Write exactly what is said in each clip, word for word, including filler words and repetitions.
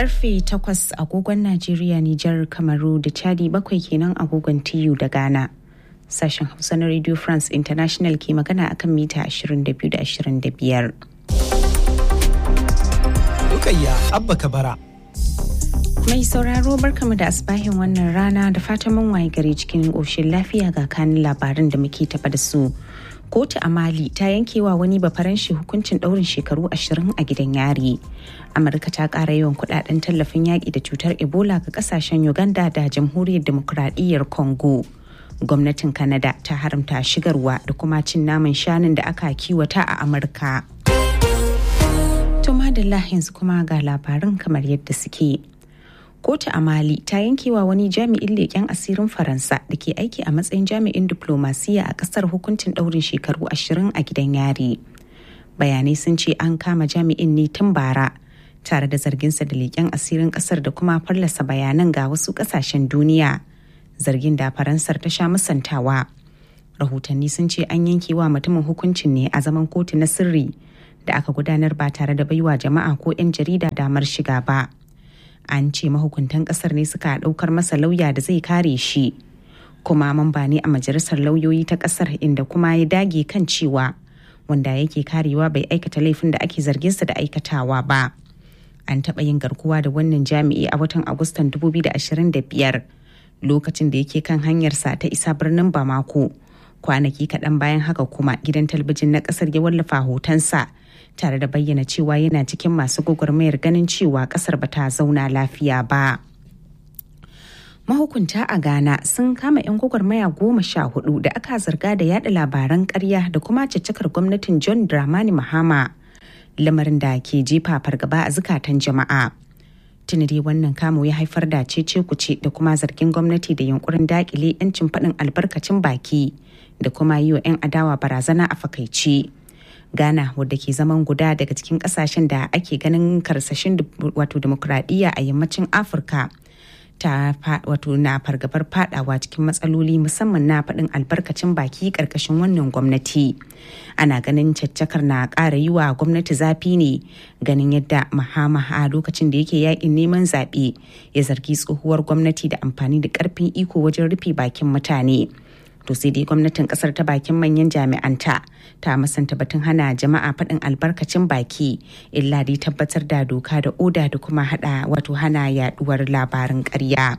Karfe takwas agogon Najeriya, Nijar, Kamaru da Chadi, bakwai kenan agogon T U da Ghana. Sashen Hausa na Radio France International ke magana akan mita ashirin da biyu da ashirin da biyar. Rukayya Abba Kabara. Mai sauraro barkamu da asbahin wannan rana da fatan mun waye gari cikin ƙoshin lafiya ga kanin labaran da muke tafa da su. Kotu a Mali ta yankewa wani bafaranshi hukuncin ɗaurin shekaru ashirin a gidan yari. Amurka ta ƙara yawan kuɗaɗen tallafin yaƙi da cutar Ebola ga ƙasashen Uganda da Jamhuriyar Dimokuraɗiyyar Congo. Gwamnatin Canada ta haramta shigarwa da kuma cin naman shanun da aka kiwata a Amurka. To madalla yanzu kuma ga labarin kamar yadda suke. Kotu a Mali ta yankewa wani jami'in leƙen asirin Faransa da ke aiki a matsayin jami'in diplomasiya a ƙasar hukuncin ɗaurin shekaru ashirin a gidan yari. Bayanai sun ce an kama jami'in ne tun bara tare da zarginsa da leƙen asirin ƙasar da kuma fallasa bayanan ga wasu ƙasashen duniya. Zargin da Faransar ta sha musantawa. Rahotanni sun ce an yankewa mutumin hukuncin ne a zaman kotu na sirri da aka gudanar ba tare da baiwa jama'a ko 'yan jarida damar shiga ba. An ce mahukuntan kasar ne suka daukar masa lauya da zai kare shi, kuma mamba ne a majalisar lauyoyi ta kasar, inda kuma ya dage kan cewa wanda yake karewa bai aikata laifin da ake zarginsa da aikatawa ba. An taɓa yin garkuwa da wannan jami'i a watan Agustan dubu biyu da ashirin da biyar lokacin da yake kan hanyarsa ta isa birnin Bamako. Kwanaki kaɗan bayan haka kuma gidan talabijin na kasar ya wallafa hotonsa tare da bayyana cewa yana cikin masu gwagwarmayar ganin cewa kasar ba ta zauna lafiya ba. Mahukunta a Ghana sun kama 'yan gwagwarmaya goma sha hudu da aka zarga da yada labaran ƙarya da kuma caccakar gwamnatin John Dramani Mahama, lamarin da ke jefa fargaba a zukatan jama'a. Tuni dai wannan kamo ya haifar da cece kuce da kuma zargin gwamnati da yunkurin dakile 'yancin faɗin albarkacin baki da kuma yi wa 'yan adawa barazana a fakaice. Ghana, wadda ke zaman guda daga cikin kasashen da ake ganin karsashin wato demokradiyya a yammacin Afirka, ta wato na fargabar fadawa cikin matsaloli musamman na faɗin albarkacin baki ƙarƙashin wannan gwamnati. Ana ganin caccakar na ƙara yi wa gwamnati zafi ne, ganin yadda Mahama a lokacin da yake yakin neman zaɓe ya zargi tsohuwar gwamnati da amfani da ƙarfin iko wajen rufe bakin mutane. To sai dai gwamnatin kasar ta bakin manyan jami'anta ta musanta batun hana jama'a faɗin albarkacin baki, illa dai tabbatar da doka da oda da kuma hada wato hana yaduwar labarin ƙarya.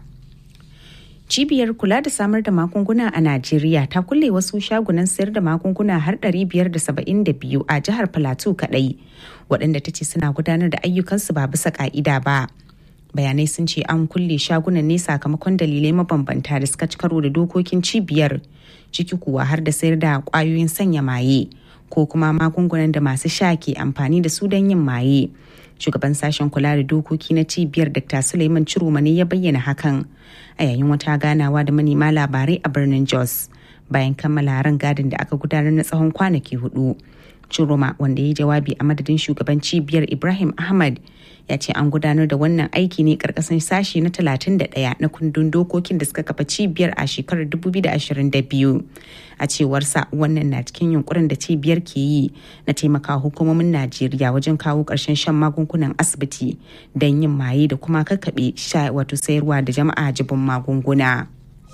Cibiyar kula da samar da magunguna a Najeriya ta kulle wasu shagunan sayar da magunguna har ɗari biyar da saba'in da biyu a jihar Plateau kaɗai, waɗanda ta ce suna gudanar da ayyukansu ba bisa ƙa'ida ba. Bayanai sun ce an kulle shagunan ne sakamakon dalilai mabambanta da suka ci karo da dokokin cibiyar, ciki kuwa har da sayar da kwayoyin sanya maye ko kuma magungunan da masu sha ke amfani da su don yin maye. Shugaban sashen kula da dokoki na cibiyar Doctor Suleiman Ciroma ne ya bayyana hakan a yayin wata ganawa da manema labarai a birnin Jos bayan kammala ran gadin da aka gudanar na tsawon kwanaki hudu. Ciroma, wanda ya yi jawabi a madadin shugaban cibiyar Ibrahim Ahmad, ya ce an gudanar da wannan aiki ne karkashin sashi na talatin da ɗaya na kundin dokokin da suka kafa cibiyar a shekarar dubu biyu da ashirin da biyu. A cewarsa, wannan na cikin yunkurin da cibiyar ke yi na taimaka hukumomin Najeriya wajen kawo ƙarshen shan magungunan asibiti don yin maye da kuma kakkaɓe sha wato sayarwa da jama'a jibin magunguna.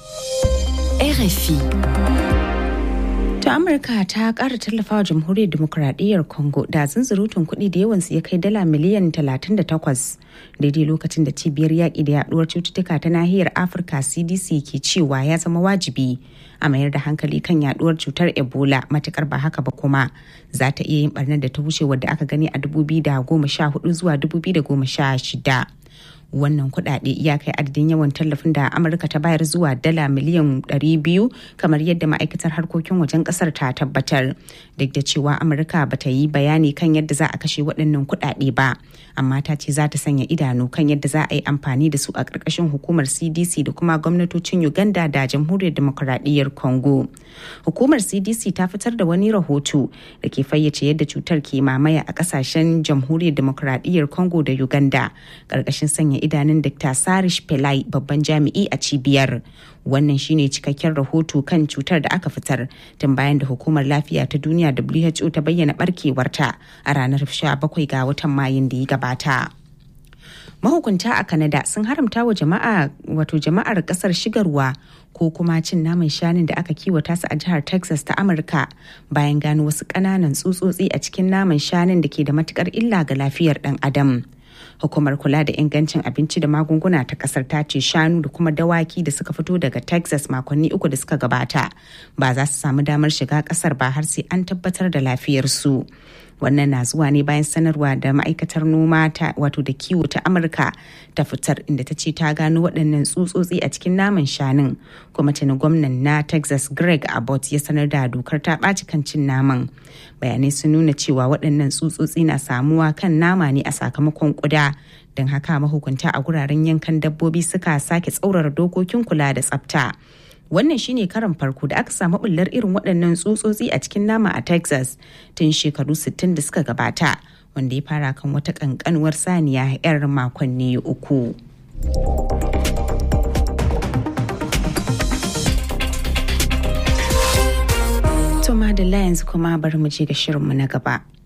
R F I. Ta Amurka ta ƙara tallafawa Jamhuriyar Dimokuraɗiyyar Congo da zunzurutun kuɗi da yawansu ya kai dala miliyan talatin da takwas, daidai lokacin da cibiyar yaƙi da yaɗuwar cututtuka ta nahiyar Afirka C D C ke cewa ya zama wajibi a mayar da hankali kan yaɗuwar cutar Ebola, matukar ba haka ba kuma za ta iya yin ɓarnar da ta wuce wadda aka gani a dubu biyu da goma sha hudu zuwa dubu biyu da goma sha shida. Wannan kuɗaɗe ya kai adadin yawan tallafin da Amurka ta bayar zuwa dala miliyan ɗari biyu, kamar yadda ma'aikatar harkokin wajen ƙasar ta tabbatar. Duk da cewa Amurka ba ta yi bayani kan yadda za a kashe waɗannan kuɗaɗe ba, amma ta ce za ta sanya idanu kan yadda za a yi amfani da su a ƙarƙashin hukumar C D C da kuma gwamnatocin Uganda da Jamhuriyar Dimokuraɗiyyar Congo. Hukumar C D C ta fitar da wani rahoto da ke fayyace yadda cutar ke mamaya a ƙasashen Jamhuriyar Dimokuraɗiyyar Congo da Uganda, ƙarƙashin sanya idanun Doctor Sarish Pillay, babban jami'i a cibiyar. Wannan shine cikakken rahoto kan cutar da aka fitar tun bayan da Hukumar Lafiya ta Duniya W H O ta bayyana barkewarta a ranar sha bakwai ga watan Mayun da ya gabata. Mahukunta a Canada sun haramta wa jama'a wato jama'ar kasar shigarwa ko kuma cin naman shanun da aka kiwata su a jihar Texas ta Amurka bayan gano wasu ƙananan tsutsotsi a cikin naman shanun da ke da matukar illa ga lafiyar ɗan adam. Hukumar kula da ingancin abinci da magunguna ta kasar ta ce shanu da kuma dawaki da suka fito daga Texas makonni uku da suka gabata ba za su samu damar shiga kasar ba har sai an tabbatar da lafiyarsu. Wannan na zuwa ne bayan sanarwa da ma'aikatar noma ta wato da kiwo ta Amurka ta fitar inda ta ce ta gano waɗannan tsutsotsi a cikin naman shanun, kuma tuni gwamnan na Texas Greg Abbott ya sanar da dokar ta ɓaci kan cin naman. Bayanai sun nuna cewa waɗannan tsutsotsi na samuwa kan nama ne a sakamakon ƙuda, don haka mahukunta a guraren yankan dabbobi suka sake tsaurara dokokin kula da tsafta. Wannan shine karan farko da aka samu bullar irin waɗannan tsutsotsi a cikin nama a Texas tun shekaru sittin da suka gabata, wanda ya fara kan wata ƙanƙanuwar saniya 'yar makonni uku. To madalla yanzu kuma bari mu je ga shirinmu na gaba.